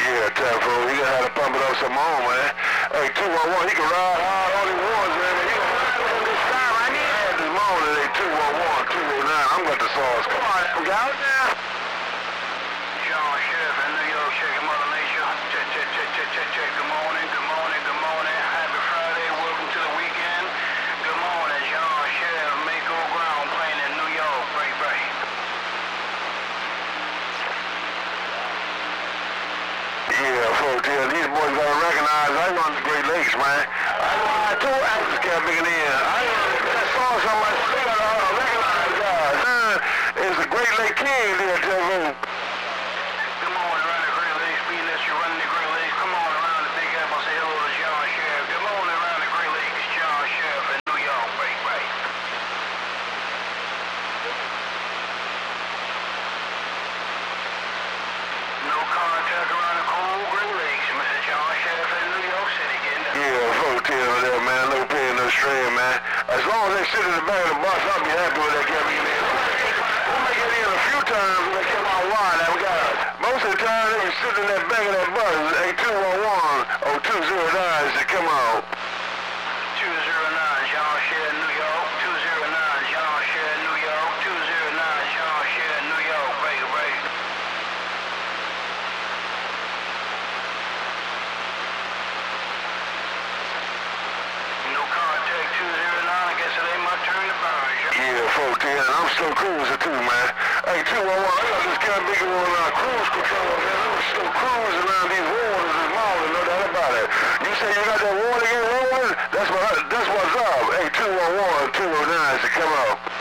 Yeah, Tempo, he gonna have to pump it up some more, man. Hey, 211, he can ride hard all he wants, man. He can ride on this time. I need it this morning. Hey, 211, 209. I'm got the sauce. Come on, we got it now. John Sheriff in New York, checking Mother Nature. Check, check, check, check, check, check. Good morning, good morning, good morning. Happy Friday, welcome to the weekend. Good morning, John Sheriff, Mako Ground, playing in New York. Break, break. Yeah, folks, yeah, these boys gotta recognize I run the Great Lakes, man. I ride two actors kept bringing in. I saw somebody, they gotta recognize guys. It's the Great Lake King there, Tempo. Good morning, around the Great Lakes. Being that you're running the Great Lakes, come on around the Big Apple, say hello to John Sheriff. Good morning, around the Great Lakes, John Sheriff in New York. Break, break. No contact around the cool Great Lakes, Mr. John Sheriff in New York City. Getting that. Yeah, folks here there, man. No pain, no strain, man. As long as they sit in the back of the bus, I'll be happy with that Kevin in. We'll make it in a few times when they come out wide. Now we got most of the time they be sitting in that back of that bus. Hey, 211 or 209 to come out. 209, John Sheriff, New York. 209, John Sheriff, New York. 209, John Sheriff, New York. Break, break. No contact, 209. I guess it ain't my turn to burn. Yeah, folks here, and I'm still cruising too, man. Hey, 211, I got this kind of big one cruise control, man. I'm still cruising around these waters this morning, no doubt about it. You say you got that water again rolling? That's what's up. Hey, 211, 209 to come out.